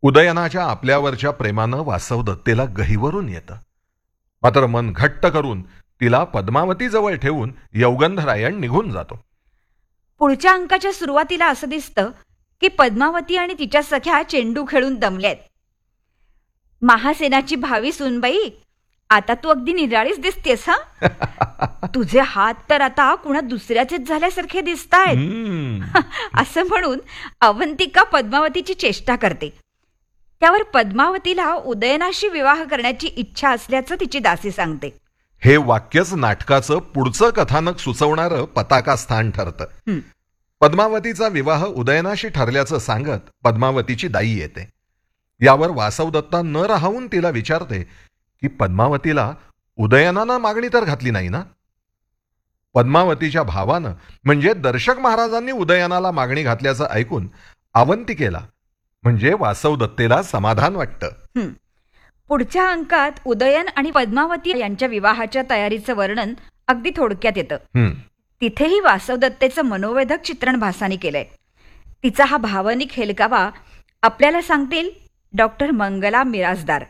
उदयनाच्या आपल्यावरच्या प्रेमानं वासवदत्तेला गहिवरून येतं. मात्र मन घट्ट करून तिला पद्मावतीजवळ ठेवून यौगंधरायण निघून जातो. पुढच्या अंकाच्या सुरुवातीला असं दिसतं की पद्मावती आणि तिच्या सख्या चेंडू खेळून दमल्यात. महासेनाची भावी सूनबाई, आता तू अगदी निराळीच दिसतेस. हा तुझे हात तर आता कुणा दुसऱ्याचेच झाल्यासारखे दिसतायत असं म्हणून अवंतिका पद्मावतीची चेष्टा करते. त्यावर पद्मावतीला उदयनाशी विवाह करण्याची इच्छा असल्याचं तिची दासी सांगते. हे वाक्यच नाटकाचं पुढचं कथानक सुचवणारं पताकास्थान ठरतं. पद्मावतीचा विवाह उदयनाशी ठरल्याचं सांगत पद्मावतीची दाई येते. यावर वासवदत्ता न राहून तिला विचारते की पद्मावतीला उदयनानं मागणी तर घातली नाही ना. पद्मावतीच्या भावानं म्हणजे दर्शक महाराजांनी उदयनाला मागणी घातल्याचं ऐकून अवंतिकेला म्हणजे वासवदत्तेला समाधान वाटतं. पुढच्या अंकात उदयन आणि पद्मावती यांच्या विवाहाच्या तयारीचं वर्णन अगदी थोडक्यात येतं. तिथेही वासवदत्तेचं मनोवेधक चित्रण भासानी केलंय. तिचा हा भावनिक हेलकावा आपल्याला सांगतील डॉक्टर मंगला मिरासदार.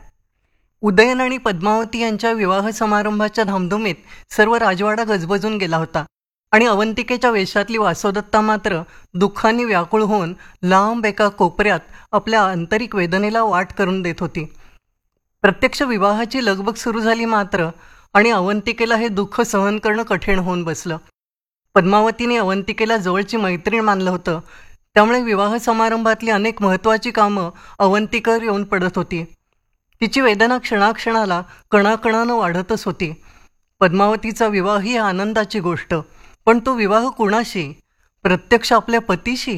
उदयन आणि पद्मावती यांच्या विवाह समारंभाच्या धामधुमीत सर्व राजवाडा गजबजून गेला होता आणि अवंतिकेच्या वेशातली वासवदत्ता मात्र दुःखाने व्याकुळ होऊन लांब एका कोपऱ्यात आपल्या आंतरिक वेदनेला वाट करून देत होती. प्रत्यक्ष विवाहाची लगबग सुरू झाली मात्र आणि अवंतिकेला हे दुःख सहन करणं कठीण होऊन बसलं. पद्मावतीने अवंतिकेला जवळची मैत्रीण मानलं होतं, त्यामुळे विवाह समारंभातली अनेक महत्त्वाची कामं अवंतिकेवर येऊन पडत होती. तिची वेदना क्षणाक्षणाला कणाकणानं वाढतच होती. पद्मावतीचा विवाह ही आनंदाची गोष्ट, पण तो विवाह कुणाशी? प्रत्यक्ष आपल्या पतीशी?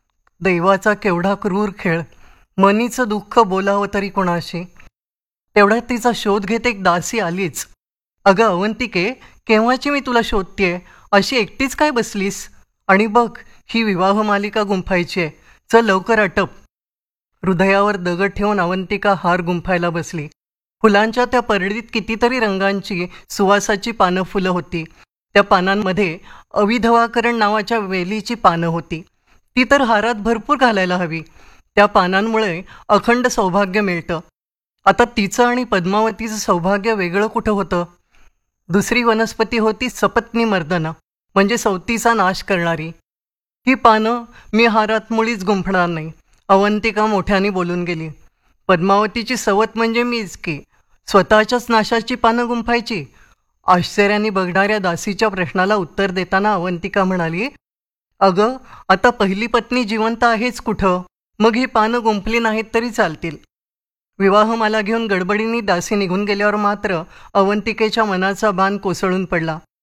दैवाचा केवढा क्रूर खेळ. मनीचं दुःख बोलावं तरी कुणाशी? तेवढ्यात तिचा शोध घेत एक दासी आलीच. अगं अवंतिके, केव्हाची मी तुला शोधतेय, अशी एकटीच काय बसलीस? आणि बघ, ही विवाह मालिका गुंफायची आहे, चल लवकर आटप. हृदयावर दगड ठेवून अवंतिका हार गुंफायला बसली. फुलांच्या त्या परडीत कितीतरी रंगांची सुवासाची पानं फुलं होती. त्या पानांमध्ये अविधवाकरण नावाच्या वेलीची पानं होती. ती तर हारात भरपूर घालायला हवी. त्या पानांमुळे अखंड सौभाग्य मिळतं. आता तिचं आणि पद्मावतीचं सौभाग्य वेगळं कुठं होतं? दुसरी वनस्पती होती सपत्नी मर्दना, म्हणजे सवतीचा नाश करणारी. ही पानं मी हारात मुळीच गुंफणार नाही, अवंतिका मोठ्याने बोलून गेली. पद्मावतीची सवत म्हणजे मीच की, स्वतःच्याच नाशाची पानं गुंफायची? आश्चर्याने बघणाऱ्या दासीच्या प्रश्नाला उत्तर देताना अवंतिका म्हणाली, अगं आता पहिली पत्नी जिवंत आहेच कुठं, मग ही पानं गुंफली नाहीत तरी चालतील. विवाहमाला घेऊन गडबडीने दासी निघून गेल्यावर मात्र अवंतिकेच्या मनाचा बाण कोसळून पडला.